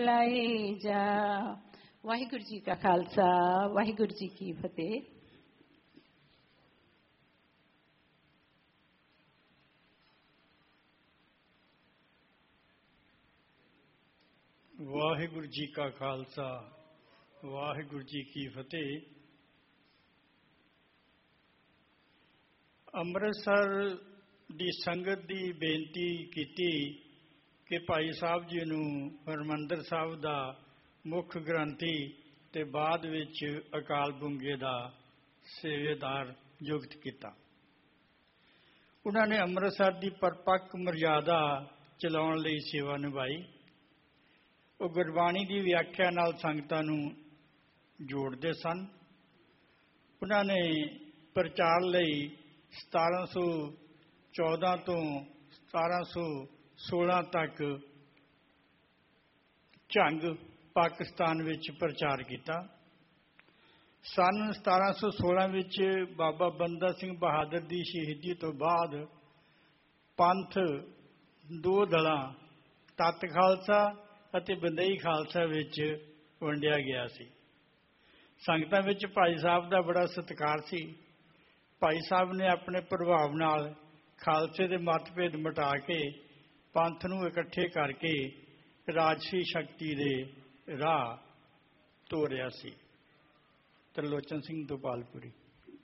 ਲਾਏ ਜਾ। ਵਾਹਿਗੁਰੂ ਜੀ ਕਾ ਖਾਲਸਾ, ਵਾਹਿਗੁਰੂ ਜੀ ਕੀ ਫਤਿਹ। ਵਾਹਿਗੁਰੂ ਜੀ ਕਾ ਖਾਲਸਾ, ਵਾਹਿਗੁਰੂ ਜੀ ਕੀ ਫਤਿਹ। ਅੰਮ੍ਰਿਤਸਰ ਦੀ ਸੰਗਤ ਦੀ ਬੇਨਤੀ ਕੀਤੀ ਕਿ ਭਾਈ ਸਾਹਿਬ ਜੀ ਨੂੰ ਹਰਿਮੰਦਰ ਸਾਹਿਬ ਦਾ ਮੁੱਖ ਗ੍ਰੰਥੀ ਤੇ ਬਾਅਦ ਵਿੱਚ ਅਕਾਲ ਬੁੰਗੇ ਦਾ ਸੇਵੇਦਾਰ ਨਿਯੁਕਤ ਕੀਤਾ। ਉਹਨਾਂ ਨੇ ਅੰਮ੍ਰਿਤਸਰ ਦੀ ਪਰਪੱਕ ਮਰਿਆਦਾ ਚਲਾਉਣ ਲਈ ਸੇਵਾ ਨਿਭਾਈ। ਉਹ ਗੁਰਬਾਣੀ ਦੀ ਵਿਆਖਿਆ ਨਾਲ ਸੰਗਤਾਂ ਨੂੰ ਜੋੜਦੇ ਸਨ। ਉਹਨਾਂ ਨੇ ਪ੍ਰਚਾਰ ਲਈ 1714 ਤੋਂ 1716 ਤੱਕ ਝੰਗ ਪਾਕਿਸਤਾਨ ਵਿੱਚ ਪ੍ਰਚਾਰ ਕੀਤਾ। ਸੰਨ 1716 ਵਿੱਚ ਬਾਬਾ ਬੰਦਾ ਸਿੰਘ ਬਹਾਦਰ ਦੀ ਸ਼ਹੀਦੀ ਤੋਂ ਬਾਅਦ ਪੰਥ ਦੋ ਦਲਾਂ ਤੱਤ ਖਾਲਸਾ ਅਤੇ ਬੰਦਈ ਖਾਲਸਾ ਵਿੱਚ ਵੰਡਿਆ ਗਿਆ ਸੀ। ਸੰਗਤਾਂ ਵਿੱਚ ਭਾਈ ਸਾਹਿਬ ਦਾ ਬੜਾ ਸਤਿਕਾਰ ਸੀ। ਭਾਈ ਸਾਹਿਬ ਨੇ ਆਪਣੇ ਪ੍ਰਭਾਵ ਨਾਲ ਖਾਲਸੇ ਦੇ ਮਤਭੇਦ ਮਿਟਾ ਕੇ ਪੰਥ ਨੂੰ ਇਕੱਠੇ ਕਰਕੇ ਰਾਜਸੀ ਸ਼ਕਤੀ ਦੇ ਰਾਹ ਤੋਰਿਆ ਸੀ। ਤ੍ਰਿਲੋਚਨ ਸਿੰਘ ਦੋਪਾਲਪੁਰੀ।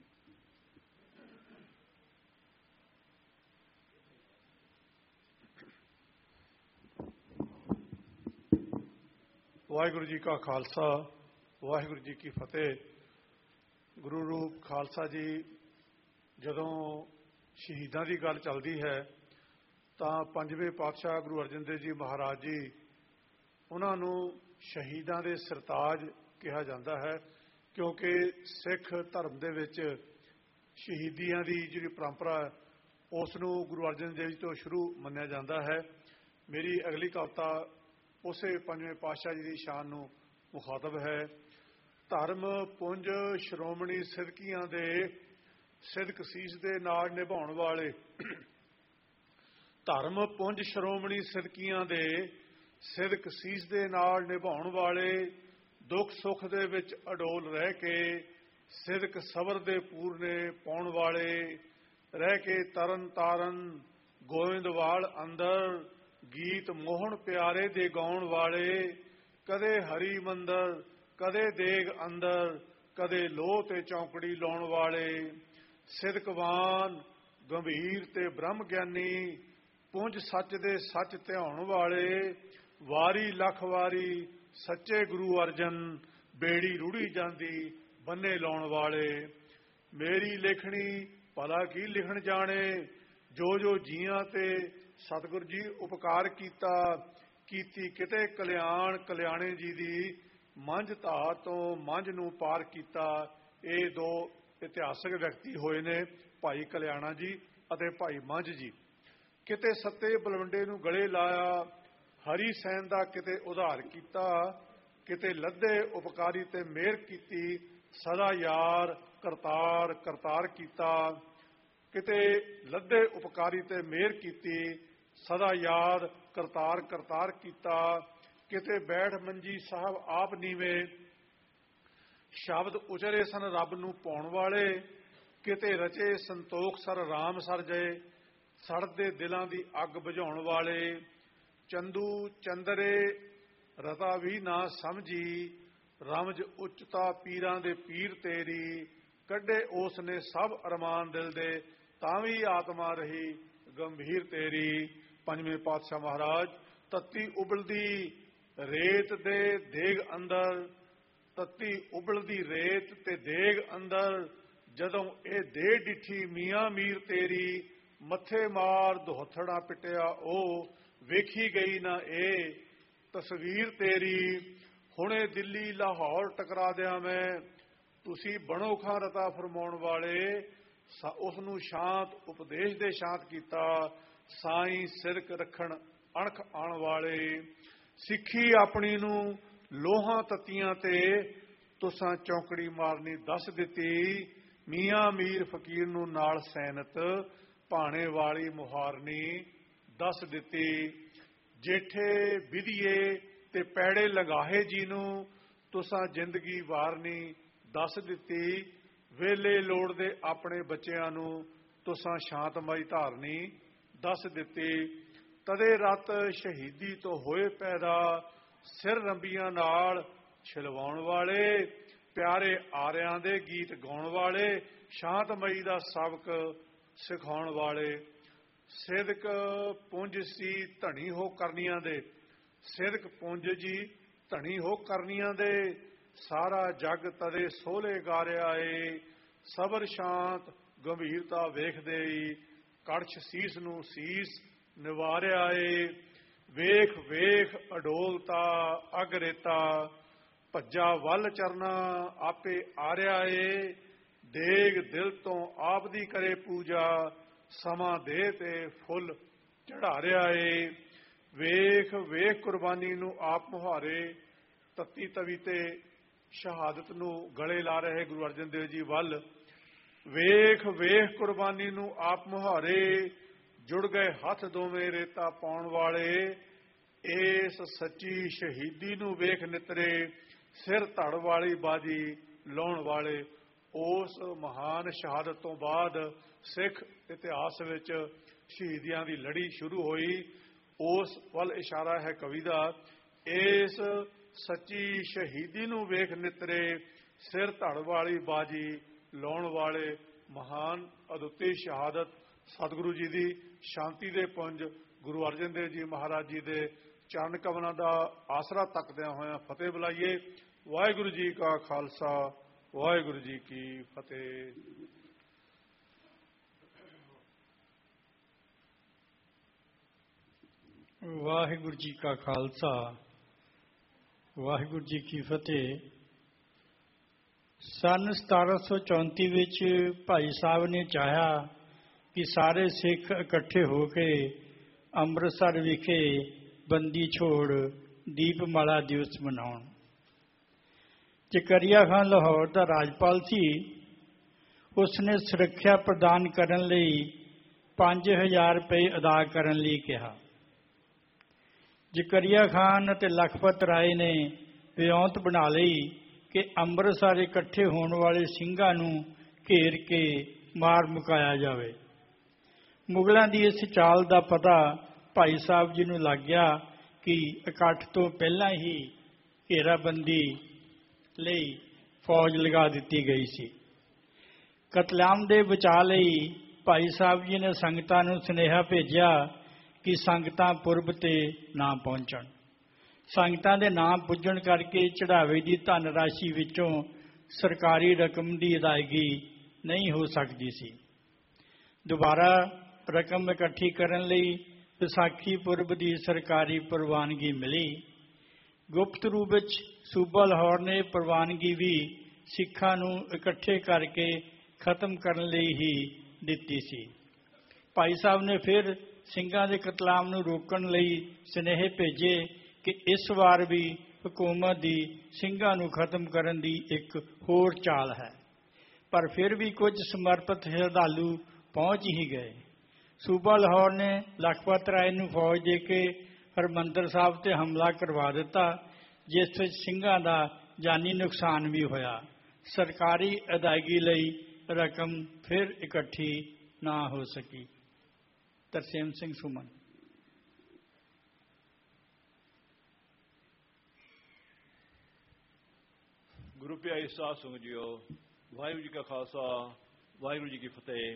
ਵਾਹਿਗੁਰੂ ਜੀ ਕਾ ਖਾਲਸਾ, ਵਾਹਿਗੁਰੂ ਜੀ ਕੀ ਫਤਿਹ। ਗੁਰੂ ਰੂਪ ਖਾਲਸਾ ਜੀ, ਜਦੋਂ ਸ਼ਹੀਦਾਂ ਦੀ ਗੱਲ ਚੱਲਦੀ ਹੈ ਤਾਂ ਪੰਜਵੇਂ ਪਾਤਸ਼ਾਹ ਗੁਰੂ ਅਰਜਨ ਦੇਵ ਜੀ ਮਹਾਰਾਜ ਜੀ, ਉਹਨਾਂ ਨੂੰ ਸ਼ਹੀਦਾਂ ਦੇ ਸਰਤਾਜ ਕਿਹਾ ਜਾਂਦਾ ਹੈ, ਕਿਉਂਕਿ ਸਿੱਖ ਧਰਮ ਦੇ ਵਿੱਚ ਸ਼ਹੀਦੀਆਂ ਦੀ ਜਿਹੜੀ ਪਰੰਪਰਾ ਉਸ ਨੂੰ ਗੁਰੂ ਅਰਜਨ ਦੇਵ ਜੀ ਤੋਂ ਸ਼ੁਰੂ ਮੰਨਿਆ ਜਾਂਦਾ ਹੈ। ਮੇਰੀ ਅਗਲੀ ਕਵਿਤਾ ਉਸੇ ਪੰਜਵੇਂ ਪਾਤਸ਼ਾਹ ਜੀ ਦੀ ਸ਼ਾਨ ਨੂੰ ਮੁਖਾਤਬ ਹੈ। ਧਰਮ ਪੁੰਜ ਸ਼੍ਰੋਮਣੀ ਸਿਦਕੀਆਂ ਦੇ ਸਿਦਕ ਸੀਸ ਦੇ ਨਾਲ ਨਿਭਾਉਣ ਵਾਲੇ, ਧਰਮ ਪੁੰਜ ਸ਼੍ਰੋਮਣੀ ਸਿਦਕੀਆਂ ਦੇ ਸਿਦਕ ਸੀਸ ਦੇ ਨਾਲ ਨਿਭਾਉਣ ਵਾਲੇ, ਦੁੱਖ ਸੁੱਖ ਦੇ ਵਿੱਚ ਅਡੋਲ ਰਹਿ ਕੇ ਸਿਦਕ ਸਬਰ ਦੇ ਪੂਰਨੇ ਪਾਉਣ ਵਾਲੇ, ਰਹਿ ਕੇ ਤਰਨ ਤਾਰਨ ਗੋਇੰਦਵਾਲ ਅੰਦਰ ਗੀਤ ਮੋਹਣ ਪਿਆਰੇ ਦੇ ਗਾਉਣ ਵਾਲੇ, ਕਦੇ ਹਰੀ ਮੰਦਰ ਕਦੇ ਦੇਗ ਅੰਦਰ, ਕਦੇ ਲੋਹ ਤੇ ਚੌਂਕੜੀ ਲਾਉਣ ਵਾਲੇ, ਸਿਦਕਵਾਨ ਗੰਭੀਰ ਤੇ ਬ੍ਰਹਮ ਗਿਆਨੀ, ਪੁੰਜ ਸੱਚ ਦੇ ਸੱਚ ਧਿਆਉਣ ਵਾਲੇ, ਵਾਰੀ ਲੱਖ ਵਾਰੀ ਸੱਚੇ ਗੁਰੂ ਅਰਜਨ, ਬੇੜੀ ਰੁੜੀ ਜਾਂਦੀ ਬੰਨੇ ਲਾਉਣ ਵਾਲੇ। ਮੇਰੀ ਲੇਖਣੀ ਭਲਾ ਕੀ ਲਿਖਣ ਜਾਣੇ, ਜੋ ਜੋ ਜੀਆਂ ਤੇ ਸਤਿਗੁਰ ਜੀ ਉਪਕਾਰ ਕੀਤਾ, ਕੀਤੀ ਕਿਤੇ ਕਲਿਆਣ ਕਲਿਆਣੇ ਜੀ ਦੀ, ਮੰਝ ਧਾਰ ਤੋਂ ਮੰਝ ਨੂੰ ਪਾਰ ਕੀਤਾ। ਇਹ ਦੋ ਇਤਿਹਾਸਕ ਵਿਅਕਤੀ ਹੋਏ ਨੇ, ਭਾਈ ਕਲਿਆਣਾ ਜੀ ਅਤੇ ਭਾਈ ਮੰਝ ਜੀ। ਕਿਤੇ ਸੱਤੇ ਬਲਵੰਡੇ ਨੂੰ ਗਲੇ ਲਾਇਆ, ਹਰੀ ਸੈਨ ਦਾ ਕਿਤੇ ਉਧਾਰ ਕੀਤਾ, ਕਿਤੇ ਲੱਦੇ ਉਪਕਾਰੀ ਤੇ ਮਿਹਰ ਕੀਤੀ, ਸਦਾ ਯਾਰ ਕਰਤਾਰ ਕਰਤਾਰ ਕੀਤਾ। ਕਿਤੇ ਲੱਦੇ ਉਪਕਾਰੀ ਤੇ ਮਿਹਰ ਕੀਤੀ, ਸਦਾ ਯਾਦ ਕਰਤਾਰ ਕਰਤਾਰ ਕੀਤਾ। ਕਿਤੇ ਬੈਠ ਮੰਜੀ ਸਾਹਿਬ ਆਪ ਨੀਵੇਂ, ਸ਼ਬਦ ਉਚਰੇ ਸਨ ਰੱਬ ਨੂੰ ਪਾਉਣ ਵਾਲੇ, ਕਿਤੇ ਰਚੇ ਸੰਤੋਖ ਸਰ ਰਾਮ ਸਰ ਜਏ, ਸੜਦੇ ਦਿਲਾਂ ਦੀ ਅੱਗ ਬੁਝਾਉਣ ਵਾਲੇ। ਚੰਦੂ ਚੰਦਰੇ ਰਤਾ ਵੀ ਨਾ ਸਮਝੀ, ਰਮਜ ਉੱਚਤਾ ਪੀਰਾਂ ਦੇ ਪੀਰ ਤੇਰੀ, ਕੱਢੇ ਉਸ ਨੇ ਸਭ ਅਰਮਾਨ ਦਿਲ ਦੇ, ਤਾਂ ਵੀ ਆਤਮਾ ਰਹੀ ਗੰਭੀਰ ਤੇਰੀ। ਪੰਜਵੇਂ ਪਾਤਸ਼ਾਹ ਮਹਾਰਾਜ। ਤੱਤੀ ਉਬਲਦੀ ਰੇਤ ਦੇ ਦੇਗ ਅੰਦਰ, ਤੱਤੀ ਉਬਲਦੀ ਰੇਤ ਤੇ ਦੇਗ ਅੰਦਰ, ਜਦੋਂ ਇਹ ਦੇ ਡਿੱਠੀ ਮੀਆਂ ਮੀਰ ਤੇਰੀ, ਮੱਥੇ ਮਾਰ ਦੁਹੱਥੜਾ ਪਿੱਟਿਆ ਉਹ, ਵੇਖੀ ਗਈ ਨਾ ਇਹ ਤਸਵੀਰ ਤੇਰੀ। ਹੁਣੇ ਦਿੱਲੀ ਲਾਹੌਰ ਟਕਰਾ ਦਿਆਂ ਮੈਂ, ਤੁਸੀਂ ਬਣੋ ਖਾਂ ਰਤਾ ਫਰਮਾਉਣ ਵਾਲੇ, ਉਸ ਨੂੰ ਸ਼ਾਂਤ ਉਪਦੇਸ਼ ਦੇ ਸ਼ਾਂਤ ਕੀਤਾ, ਸਾਈਂ ਸਿਰਕ ਰੱਖਣ ਅਣਖ ਆਉਣ ਵਾਲੇ। ਸਿੱਖੀ ਆਪਣੀ ਨੂੰ ਲੋਹਾਂ ਤੱਤੀਆਂ ਤੇ, ਤੁਸਾਂ ਚੌਂਕੜੀ ਮਾਰਨੀ ਦੱਸ ਦਿੱਤੀ, ਮੀਆਂ ਮੀਰ ਫਕੀਰ ਨੂੰ ਨਾਲ ਸੈਨਤ, ਭਾਣੇ ਵਾਲੀ ਮੁਹਾਰਨੀ ਦੱਸ ਦਿੱਤੀ। ਜੇਠੇ ਵਿਧੀਏ ਤੇ ਪੈੜੇ ਲੰਗਾਹੇ ਜੀ ਨੂੰ ਤੁਸਾਂ ਜ਼ਿੰਦਗੀ ਵਾਰਨੀ ਦੱਸ ਦਿੱਤੀ। ਵੇਲੇ ਲੋੜਦੇ ਆਪਣੇ ਬੱਚਿਆਂ ਨੂੰ ਤੁਸਾਂ ਸ਼ਾਂਤਮਈ ਧਾਰਨੀ ਦੱਸ ਦਿੱਤੀ। ਤਦੇ ਰਤ ਸ਼ਹੀਦੀ ਤੋਂ ਹੋਏ ਪੈਦਾ, ਸਿਰ ਰੰਬੀਆਂ ਨਾਲ ਛਿਲਵਾਉਣ ਵਾਲੇ, ਪਿਆਰੇ ਆਰਿਆਂ ਦੇ ਗੀਤ ਗਾਉਣ ਵਾਲੇ, ਸ਼ਾਂਤਮਈ ਦਾ ਸਬਕ ਸਿਖਾਉਣ ਵਾਲੇ। ਸਿਦਕ ਪੁੰਜ ਸੀ ਧਣੀ ਹੋ ਕਰਨੀਆਂ ਦੇ, ਸਿਦਕ ਪੁੰਜ ਜੀ ਧਣੀ ਹੋ ਕਰਨੀਆਂ ਦੇ, ਸਾਰਾ ਜਗ ਤਦੇ ਸੋਹਲੇ ਗਾਰਿਆ ਏ। ਸਬਰ ਸ਼ਾਂਤ ਗੰਭੀਰਤਾ ਵੇਖਦੇ ਈ, ਕੜਛ ਸੀਸ ਨੂੰ ਸੀਸ ਨਿਵਾਰਿਆ ਏ। ਵੇਖ ਵੇਖ ਅਡੋਲਤਾ ਅਗਰੇਤਾ, ਭੱਜਾ ਵੱਲ ਚਰਨਾ ਆਪੇ ਆਰਿਆ ਏ। ਦੇਗ ਦਿਲ ਤੋਂ ਆਪ ਦੀ ਕਰੇ ਪੂਜਾ, ਸਮਾਂ ਦੇ ਤੇ ਫੁੱਲ ਚੜਾਰਿਆ ਏ। ਵੇਖ ਵੇਖ ਕੁਰਬਾਨੀ ਨੂੰ ਆਪ ਮੁਹਾਰੇ, ਤਤੀ ਤਵੀ ਤੇ ਸ਼ਹਾਦਤ ਨੂੰ ਗਲੇ ਲਾ ਰਹੇ ਗੁਰੂ ਅਰਜਨ ਦੇਵ ਜੀ ਵੱਲ। ਵੇਖ ਵੇਖ ਕੁਰਬਾਨੀ ਨੂੰ ਆਪ ਮੁਹਾਰੇ, ਜੁੜ ਗਏ ਹੱਥ ਦੋਵੇਂ ਰੇਤਾ ਪਾਉਣ ਵਾਲੇ। ਇਸ ਸੱਚੀ ਸ਼ਹੀਦੀ ਨੂੰ ਵੇਖ ਨਿਤਰੇ, ਸਿਰ ਧੜ ਵਾਲੀ ਬਾਜੀ ਲਾਉਣ ਵਾਲੇ। ਉਸ ਮਹਾਨ ਸ਼ਹਾਦਤ ਤੋਂ ਬਾਅਦ ਸਿੱਖ ਇਤਿਹਾਸ ਵਿੱਚ ਸ਼ਹੀਦੀਆਂ ਦੀ ਲੜੀ ਸ਼ੁਰੂ ਹੋਈ। ਉਸ ਵੱਲ ਇਸ਼ਾਰਾ ਹੈ ਕਵੀ ਦਾ। ਇਸ ਸੱਚੀ ਸ਼ਹੀਦੀ ਨੂੰ ਵੇਖ ਨਿਤਰੇ, ਸਿਰ ਧੜ ਵਾਲੀ ਬਾਜੀ ਲਾਉਣ ਵਾਲੇ। ਮਹਾਨ ਅਦੁੱਤੀ ਸ਼ਹਾਦਤ ਸਤਿਗੁਰੂ ਜੀ ਦੀ ਸ਼ਾਂਤੀ ਦੇ ਪੁੰਜ ਗੁਰੂ ਅਰਜਨ ਦੇਵ ਜੀ ਮਹਾਰਾਜ ਜੀ ਦੇ ਚਰਨ ਕਮਲਾਂ ਦਾ ਆਸਰਾ ਤੱਕਦਿਆਂ ਹੋਇਆਂ ਫਤਿਹ ਬੁਲਾਈਏ। ਵਾਹਿਗੁਰੂ ਜੀ ਕਾ ਖਾਲਸਾ, ਵਾਹਿਗੁਰੂ ਜੀ ਕੀ ਫਤਿਹ। ਵਾਹਿਗੁਰੂ ਜੀ ਕਾ ਖਾਲਸਾ, ਵਾਹਿਗੁਰੂ ਜੀ ਕੀ ਫਤਿਹ। ਸੰਨ 1734 ਵਿੱਚ ਭਾਈ ਸਾਹਿਬ ਨੇ ਚਾਹਿਆ ਕਿ ਸਾਰੇ ਸਿੱਖ ਇਕੱਠੇ ਹੋ ਕੇ ਅੰਮ੍ਰਿਤਸਰ ਵਿਖੇ ਬੰਦੀ ਛੋੜ ਦੀਪਮਾਲਾ ਦਿਵਸ ਮਨਾਉਣ। ਜ਼ਕਰੀਆ ਖਾਨ ਲਾਹੌਰ ਦਾ ਰਾਜਪਾਲ ਸੀ। ਉਸਨੇ ਸੁਰੱਖਿਆ ਪ੍ਰਦਾਨ ਕਰਨ ਲਈ 5000 ਰੁਪਏ ਅਦਾ ਕਰਨ ਲਈ ਕਿਹਾ। ਜ਼ਕਰੀਆ ਖਾਨ ਅਤੇ ਲਖਪਤ ਰਾਏ ਨੇ ਵਿਉਂਤ ਬਣਾ ਲਈ ਕਿ ਅੰਮ੍ਰਿਤਸਰ ਇਕੱਠੇ ਹੋਣ ਵਾਲੇ ਸਿੰਘਾਂ ਨੂੰ ਘੇਰ ਕੇ ਮਾਰ ਮੁਕਾਇਆ ਜਾਵੇ। ਮੁਗਲਾਂ ਦੀ ਇਸ ਚਾਲ ਦਾ ਪਤਾ ਭਾਈ ਸਾਹਿਬ ਜੀ ਨੂੰ ਲੱਗ ਗਿਆ ਕਿ ਇਕੱਠ ਤੋਂ ਪਹਿਲਾਂ ਹੀ ਘੇਰਾਬੰਦੀ ਲਈ ਫੌਜ ਲਗਾ ਦਿੱਤੀ ਗਈ ਸੀ। ਕਤਲੇਆਮ ਦੇ ਬਚਾਅ ਲਈ ਭਾਈ ਸਾਹਿਬ ਜੀ ਨੇ ਸੰਗਤਾਂ ਨੂੰ ਸੁਨੇਹਾ ਭੇਜਿਆ ਕਿ ਸੰਗਤਾਂ ਪੁਰਬ ਤੇ ਨਾ ਪਹੁੰਚਣ। ਸੰਗਤਾਂ ਦੇ ਨਾ ਪੁੱਜਣ ਕਰਕੇ ਚੜ੍ਹਾਵੇ ਦੀ ਧਨ ਰਾਸ਼ੀ ਵਿੱਚੋਂ ਸਰਕਾਰੀ ਰਕਮ ਦੀ ਅਦਾਇਗੀ ਨਹੀਂ ਹੋ ਸਕਦੀ ਸੀ। ਦੁਬਾਰਾ ਰਕਮ ਇਕੱਠੀ ਕਰਨ ਲਈ ਵਿਸਾਖੀ ਪੁਰਬ ਦੀ ਸਰਕਾਰੀ ਪ੍ਰਵਾਨਗੀ ਮਿਲੀ। ਗੁਪਤ ਰੂਪ ਵਿੱਚ ਸੂਬਾ ਲਾਹੌਰ ਨੇ ਪ੍ਰਵਾਨਗੀ ਵੀ ਸਿੱਖਾਂ ਨੂੰ ਇਕੱਠੇ ਕਰਕੇ ਖਤਮ ਕਰਨ ਲਈ ਹੀ ਦਿੱਤੀ ਸੀ। ਭਾਈ ਸਾਹਿਬ ਨੇ ਫਿਰ ਸਿੰਘਾਂ ਦੇ ਕਤਲਾਮ ਨੂੰ ਰੋਕਣ ਲਈ ਸੁਨੇਹੇ ਭੇਜੇ ਕਿ ਇਸ ਵਾਰ ਵੀ ਹਕੂਮਤ ਦੀ ਸਿੰਘਾਂ ਨੂੰ ਖਤਮ ਕਰਨ ਦੀ ਇੱਕ ਹੋਰ ਚਾਲ ਹੈ। ਪਰ ਫਿਰ ਵੀ ਕੁਝ ਸਮਰਪਿਤ ਸ਼ਰਧਾਲੂ ਪਹੁੰਚ ਹੀ ਗਏ। ਸੂਬਾ ਲਾਹੌਰ ਨੇ ਲਖਪਤ ਰਾਏ ਨੂੰ ਫੌਜ ਦੇ ਕੇ ਹਰਿਮੰਦਰ ਸਾਹਿਬ ਤੇ ਹਮਲਾ ਕਰਵਾ ਦਿੱਤਾ, ਜਿਸ ਵਿੱਚ ਸਿੰਘਾਂ ਦਾ ਜਾਨੀ ਨੁਕਸਾਨ ਵੀ ਹੋਇਆ। ਸਰਕਾਰੀ ਅਦਾਇਗੀ ਲਈ ਰਕਮ ਫਿਰ ਇਕੱਠੀ ਨਾ ਹੋ ਸਕੀ। ਤਰਸੇਮ ਸਿੰਘ ਸੁਮਨ। ਗੁਰੂ ਪਿਆਰੇ ਸਾਧ ਸੰਗਤ ਜੀਓ, ਵਾਹਿਗੁਰੂ ਜੀ ਕਾ ਖਾਲਸਾ, ਵਾਹਿਗੁਰੂ ਜੀ ਕੀ ਫਤਿਹ।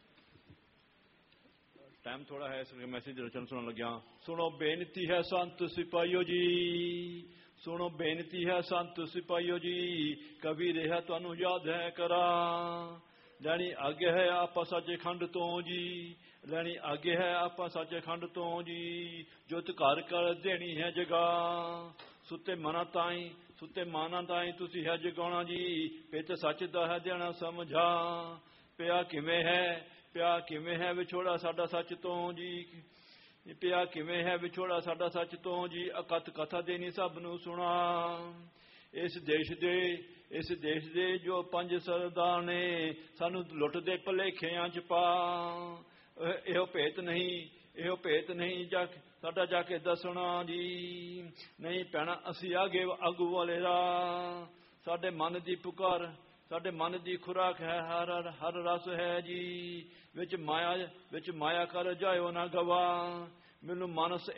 ਟਾਈਮ ਥੋੜਾ ਹੈ, ਇਸ ਲਈ ਮੈਸੇਜ ਦੀ ਰਚਨਾ ਸੁਣਨ ਲੱਗਿਆ। ਸੁਣੋ ਬੇਨਤੀ ਹੈ ਸੰਤ ਸਿਪਾਹੀਓ ਜੀ, ਸੁਣੋ ਬੇਨਤੀ ਹੈ ਸੰਤ ਸਿਪਾਹੀਓ ਜੀ, ਕਵੀ ਰਿਹਾ ਤੁਹਾਨੂੰ ਯਾਦ ਹੈ ਕਰਾਂ। ਲੈਣੀ ਆਗੇ ਹੈ ਆਪਾਂ ਸੱਚੇ ਖੰਡ ਤੋਂ ਜੀ, ਲੈਣੀ ਆਗੇ ਹੈ ਆਪਾਂ ਸੱਚੇ ਖੰਡ ਤੋਂ ਜੀ, ਜੁੱਤ ਘਰ ਕਰ ਦੇਣੀ ਹੈ ਜਗਾ। ਸੁੱਤੇ ਮਨਾਂ ਤਾਈਂ ਸੁੱਤੇ ਮਾਨਾਂ ਤਾਈਂ ਤੁਸੀਂ ਹੈ ਜਗਾਉਣਾ ਜੀ, ਪਿੱਤ ਸੱਚ ਦਾ ਹੈ ਦੇਣਾ ਸਮਝਾ। ਪਿਆ ਕਿਵੇਂ ਹੈ, ਪਿਆ ਕਿਵੇਂ ਹੈ ਵਿਛੋੜਾ ਸਾਡਾ ਸੱਚ ਤੋਂ ਜੀ, ਪਿਆ ਕਿਵੇਂ ਹੈ ਵਿਛੋੜਾ ਸਾਡਾ ਸੱਚ ਤੋਂ ਜੀ। ਅਕਥ ਕਥਾ ਦੇਣੀ ਸਭ ਨੂੰ ਸੁਣਾ। ਇਸ ਦੇਸ਼ ਦੇ ਜੋ ਪੰਜ ਸਰਦਾਰ ਨੇ, ਸਾਨੂੰ ਲੁੱਟਦੇ ਭੁਲੇਖਿਆਂ ਚ ਪਾ। ਇਹੋ ਭੇਤ ਨਹੀਂ ਸਾਡਾ ਜਾ ਕੇ ਦੱਸਣਾ ਜੀ। ਨਹੀਂ ਪੈਣਾ ਅਸੀਂ ਆਗੇ ਆਗੂ ਵਾਲੇ ਰਾਹ, ਸਾਡੇ ਮਨ ਦੀ ਪੁਕਾਰ, ਸਾਡੇ ਮਨ ਦੀ ਖੁਰਾਕ ਹੈ ਹਰ ਰਸ ਹੈ ਜੀ। ਵਿੱਚ ਮਾਇਆ ਕਰ ਜਾਇਓ ਨਾ ਗਵਾ, ਮੈਨੂੰ ਮਾਨਸ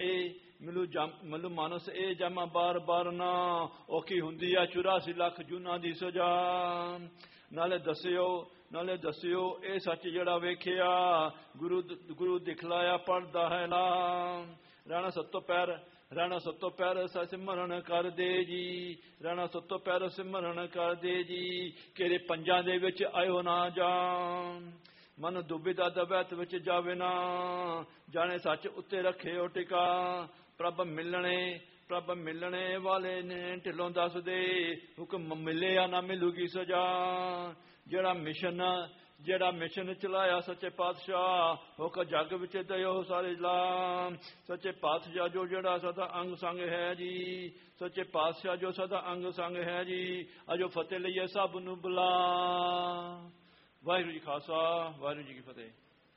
ਇਹ ਜਮਾ ਬਾਰ ਨਾ, ਔਖੀ ਹੁੰਦੀ ਆ 84 ਲੱਖ ਜੂਨਾਂ ਦੀ ਸਜ਼ਾ। ਨਾਲੇ ਦੱਸਿਓ ਇਹ ਸੱਚ ਜਿਹੜਾ ਵੇਖਿਆ, ਗੁਰੂ ਦਿਖਲਾਇਆ ਪੜਦਾ ਹੈ ਨਾ। ਰਹਿਣਾ ਸੱਤੋਂ ਪੈਰ ਸਿਮਰਨ ਕਰਦੇ ਜੀ, ਰਹਿਣਾ ਸੱਤੋਂ ਪੈਰ ਸਿਮਰਨ ਕਰਦੇ ਜੀ। ਕਿਹੜੇ ਪੰਜਾਂ ਦੇ ਵਿੱਚ ਆਇਓ ਨਾ ਜਾਣ, ਮਨ ਦੁਬਿਧਾ ਦਵੈਤ ਵਿੱਚ ਜਾਵੇ ਨਾ। ਜਾਣੇ ਸੱਚ ਉੱਤੇ ਰੱਖਿਓ ਟਿਕਾ, ਪ੍ਰਭ ਮਿਲਣੇ ਵਾਲੇ ਨੇ ਢਿੱਲੋਂ ਦੱਸਦੇ, ਹੁਕਮ ਮਿਲਿਆ ਨਾ ਮਿਲੂਗੀ ਸਜ਼ਾ। ਜਿਹੜਾ ਮਿਸ਼ਨ ਚਲਾਇਆ ਸੱਚੇ ਪਾਤਸ਼ਾਹ, ਹੋਕ ਜੱਗ ਵਿੱਚ ਦਿਓ ਸਾਰੇ ਜਲਾਮ। ਸੱਚੇ ਪਾਤਸ਼ਾਹ ਜੋ ਜਿਹੜਾ ਸਦਾ ਅੰਗ ਸੰਗ ਹੈ ਜੀ, ਸੱਚੇ ਪਾਤਸ਼ਾਹ ਜੋ ਸਦਾ ਅੰਗ ਸੰਗ ਹੈ ਜੀ। ਅਜੋ ਫਤਿਹ ਲਈਏ ਸਭ ਨੂੰ ਬੁਲਾ। ਵਾਹਿਗੁਰੂ ਜੀ ਖਾਲਸਾ, ਵਾਹਿਗੁਰੂ ਜੀ ਕੀ ਫਤਿਹ।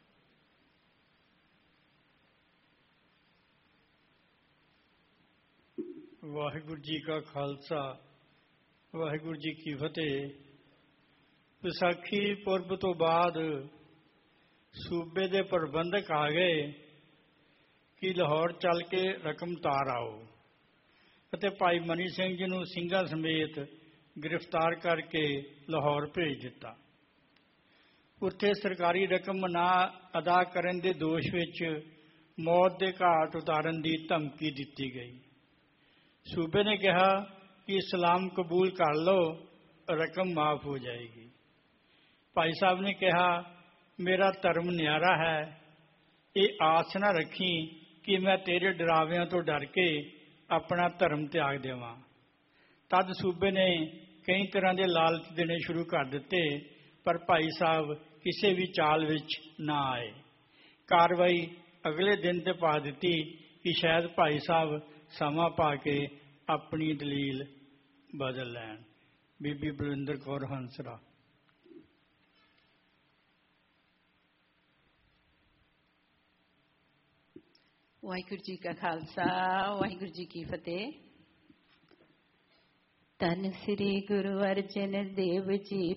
ਵਾਹਿਗੁਰੂ ਜੀ ਕਾ ਖਾਲਸਾ, ਵਾਹਿਗੁਰੂ ਜੀ ਕੀ ਫਤਿਹ। ਵਿਸਾਖੀ ਪੁਰਬ ਤੋਂ ਬਾਅਦ ਸੂਬੇ ਦੇ ਪ੍ਰਬੰਧਕ ਆ ਗਏ ਕਿ ਲਾਹੌਰ ਚੱਲ ਕੇ ਰਕਮ ਤਾਰ ਆਓ, ਅਤੇ ਭਾਈ ਮਨੀ ਸਿੰਘ ਜੀ ਨੂੰ ਸਿੰਘਾਂ ਸਮੇਤ ਗ੍ਰਿਫਤਾਰ ਕਰਕੇ ਲਾਹੌਰ ਭੇਜ ਦਿੱਤਾ। ਉੱਥੇ ਸਰਕਾਰੀ ਰਕਮ ਨਾ ਅਦਾ ਕਰਨ ਦੇ ਦੋਸ਼ ਵਿੱਚ ਮੌਤ ਦੇ ਘਾਟ ਉਤਾਰਨ ਦੀ ਧਮਕੀ ਦਿੱਤੀ ਗਈ। ਸੂਬੇ ਨੇ ਕਿਹਾ ਕਿ ਇਸਲਾਮ ਕਬੂਲ ਕਰ ਲਓ, ਰਕਮ ਮਾਫ ਹੋ ਜਾਏਗੀ। ਭਾਈ ਸਾਹਿਬ ਨੇ ਕਿਹਾ ਮੇਰਾ ਧਰਮ ਨਿਆਰਾ ਹੈ, ਇਹ ਆਸ ਨਾ ਰੱਖੀ ਕਿ ਮੈਂ ਤੇਰੇ ਡਰਾਵਿਆਂ ਤੋਂ ਡਰ ਕੇ ਆਪਣਾ ਧਰਮ ਤਿਆਗ ਦੇਵਾਂ। ਤਦ ਸੂਬੇ ਨੇ ਕਈ ਤਰ੍ਹਾਂ ਦੇ ਲਾਲਚ ਦੇਣੇ ਸ਼ੁਰੂ ਕਰ ਦਿੱਤੇ, ਪਰ ਭਾਈ ਸਾਹਿਬ ਕਿਸੇ ਵੀ ਚਾਲ ਵਿੱਚ ਨਾ ਆਏ। ਕਾਰਵਾਈ ਅਗਲੇ ਦਿਨ ਤੇ ਪਾ ਦਿੱਤੀ ਕਿ ਸ਼ਾਇਦ ਭਾਈ ਸਾਹਿਬ ਸਮਾਂ ਪਾ ਕੇ ਆਪਣੀ ਦਲੀਲ ਬਦਲ ਲੈਣ। ਬੀਬੀ ਬਲਵਿੰਦਰ ਕੌਰ ਹੰਸਰਾ। ਵਾਹਿਗੁਰੂ ਜੀ ਕਾ ਖਾਲਸਾ, ਵਾਹਿਗੁਰੂ ਜੀ ਕੀ ਫਤਿਹ। ਧੰਨ ਸ੍ਰੀ ਗੁਰੂ ਅਰਜਨ ਦੇਵ ਜੀ